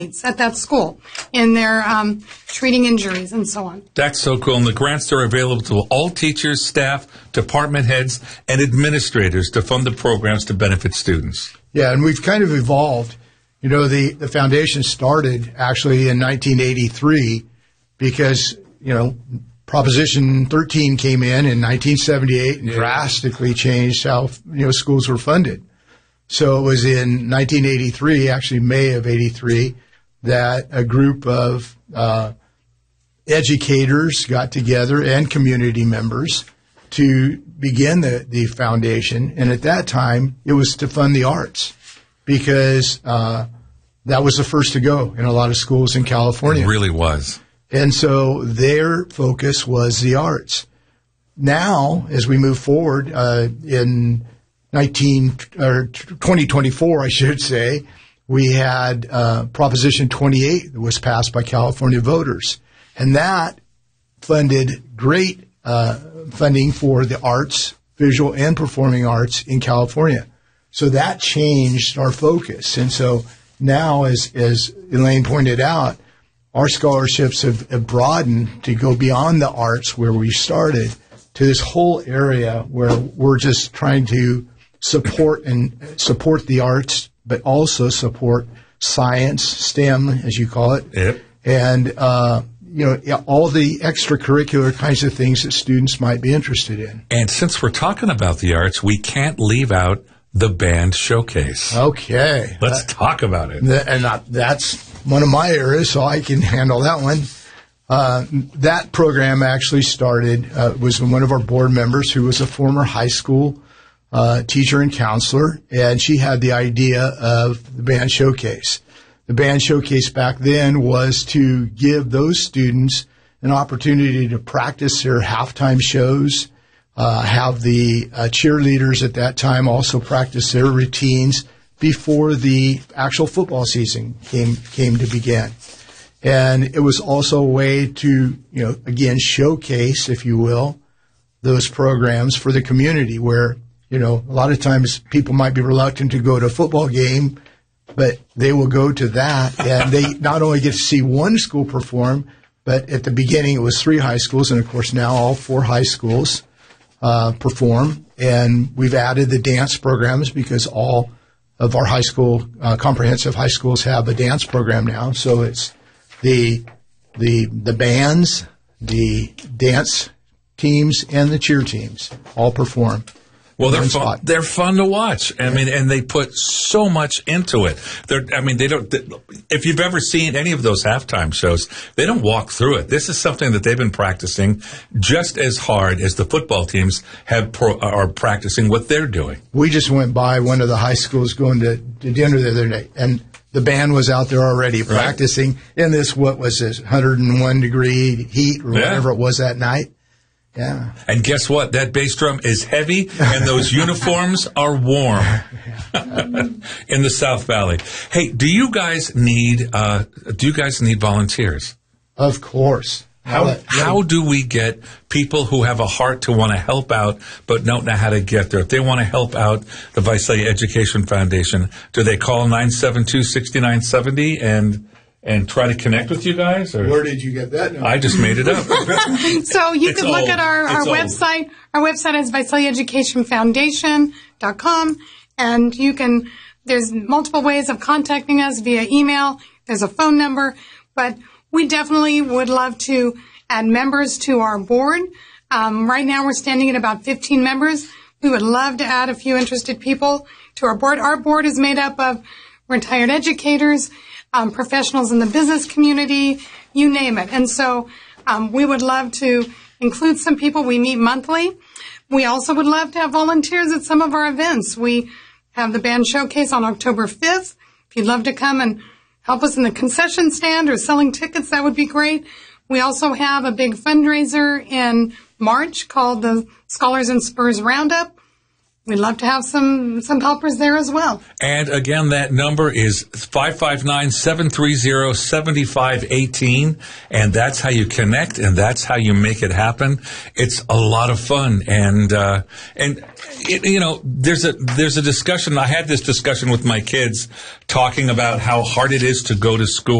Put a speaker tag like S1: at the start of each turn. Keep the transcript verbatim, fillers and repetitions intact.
S1: at that school in their um, treating injuries and so on.
S2: That's so cool. And the grants are available to all teachers, staff, department heads, and administrators to fund the programs to benefit students.
S3: Yeah, and we've kind of evolved. You know, the, the foundation started actually in nineteen eighty-three because, you know, Proposition thirteen came in in nineteen seventy-eight and drastically changed how, you know, schools were funded. So it was in nineteen eighty-three, actually May of eighty-three, that a group of uh, educators got together and community members to begin the, the foundation. And at that time, it was to fund the arts because uh, that was the first to go in a lot of schools in California.
S2: It really was.
S3: And so their focus was the arts. Now, as we move forward uh, in nineteen or twenty twenty-four, I should say, we had uh, Proposition twenty-eight that was passed by California voters, and that funded great uh, funding for the arts, visual and performing arts in California. So that changed our focus, and so now, as as Elaine pointed out, our scholarships have, have broadened to go beyond the arts where we started to this whole area where we're just trying to support and support the arts, but also support science, STEM, as you call it,
S2: yep.
S3: and uh, you know all the extracurricular kinds of things that students might be interested in.
S2: And since we're talking about the arts, we can't leave out the band showcase.
S3: Okay,
S2: let's
S3: that,
S2: talk about it.
S3: Th- and that, that's one of my areas, so I can handle that one. Uh, that program actually started uh, was one of our board members who was a former high school Uh, teacher and counselor, and she had the idea of the band showcase. The band showcase back then was to give those students an opportunity to practice their halftime shows, uh, have the uh, cheerleaders at that time also practice their routines before the actual football season came came to begin. And it was also a way to, you know, again, showcase, if you will, those programs for the community where, you know, a lot of times people might be reluctant to go to a football game, but they will go to that, and they not only get to see one school perform, but at the beginning it was three high schools, and of course now all four high schools uh, perform. And we've added the dance programs because all of our high school, uh, comprehensive high schools have a dance program now. So it's the the the bands, the dance teams, and the cheer teams all perform.
S2: Well, they're fun. They're fun to watch. I mean, and they put so much into it. They're, I mean, they don't. They, if you've ever seen any of those halftime shows, they don't walk through it. This is something that they've been practicing just as hard as the football teams have pro, are practicing what they're doing.
S3: We just went by one of the high schools going to, to dinner the other day, and the band was out there already practicing right. in this what was this one hundred one degree heat or yeah. whatever it was that night. Yeah.
S2: And guess what? That bass drum is heavy, and those uniforms are warm in the South Valley. Hey, do you guys need uh, do you guys need volunteers?
S3: Of course.
S2: How how, how do we get people who have a heart to want to help out but don't know how to get there? If they want to help out the Visalia Education Foundation, do they call nine seven two, six nine seven zero and and try to connect with you guys? Or?
S3: Where did you get that number?
S2: I just made it up.
S1: So you
S2: it's
S1: can look
S2: old.
S1: at our, our website. Our website is Visalia Education Foundation dot com, and you can, there's multiple ways of contacting us via email. There's a phone number, but we definitely would love to add members to our board. Um, right now we're standing at about fifteen members. We would love to add a few interested people to our board. Our board is made up of retired educators, um, professionals in the business community, you name it. And so um, we would love to include some people. We meet monthly. We also would love to have volunteers at some of our events. We have the band showcase on October fifth. If you'd love to come and help us in the concession stand or selling tickets, that would be great. We also have a big fundraiser in March called the Scholars and Spurs Roundup. we'd love to have some, some helpers there as well.
S2: And again, that number is five five nine, seven three zero, seven five one eight. And that's how you connect, and that's how you make it happen. It's a lot of fun. And, uh, and, it, you know, there's a, there's a discussion. I had this discussion with my kids talking about how hard it is to go to school.